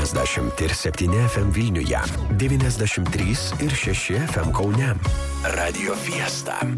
90,7 FM Vilniuje, 93 ir 6 FM Kaune. Radio Fiesta.